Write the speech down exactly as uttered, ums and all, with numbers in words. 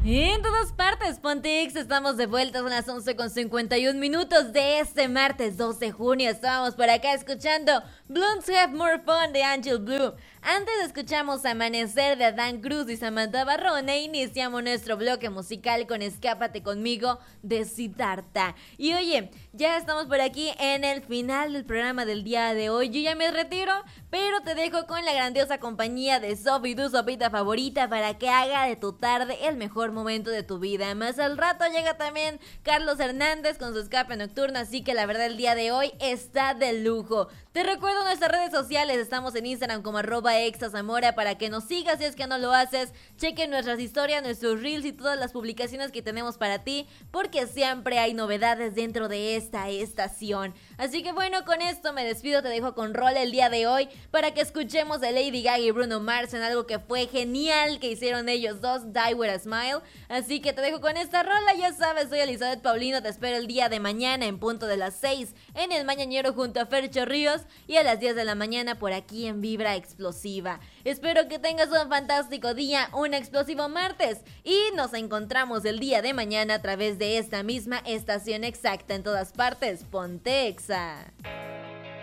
En todas partes, Pontex, estamos de vuelta, son las once con cincuenta y un minutos de este martes dos de junio. Estábamos por acá escuchando Blondes Have More Fun de Angel Blue. Antes escuchamos Amanecer de Adán Cruz y Samantha Barrón e iniciamos nuestro bloque musical con Escápate Conmigo de Siddhartha. Y oye, ya estamos por aquí en el final del programa del día de hoy. Yo ya me retiro, pero te dejo con la grandiosa compañía de Sophie, tu sopita favorita, para que haga de tu tarde el mejor momento de tu vida. Más al rato llega también Carlos Hernández con su escape nocturno, así que la verdad el día de hoy está de lujo. Te recuerdo nuestras redes sociales, estamos en Instagram como arroba exazamora para que nos sigas si es que no lo haces. Chequen nuestras historias, nuestros reels y todas las publicaciones que tenemos para ti, porque siempre hay novedades dentro de esta estación. Así que bueno, con esto me despido, te dejo con Rola el día de hoy para que escuchemos de Lady Gaga y Bruno Mars en algo que fue genial que hicieron ellos dos, Die With A Smile. Así que te dejo con esta rola, ya sabes, soy Elizabeth Paulino, te espero el día de mañana en punto de las seis en El Mañanero junto a Fercho Ríos y a las diez de la mañana por aquí en Vibra Explosiva. Espero que tengas un fantástico día, un explosivo martes y nos encontramos el día de mañana a través de esta misma estación exacta en todas partes, Ponte Exa.